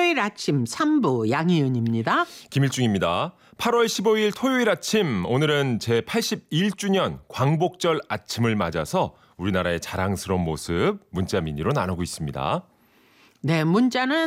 토요일 아침 3부 양희은입니다. 김일중입니다. 8월 15일 토요일 아침, 오늘은 제81주년 광복절 아침을 맞아서 우리나라의 자랑스러운 모습 문자 미니로 나누고 있습니다. 네, 문자는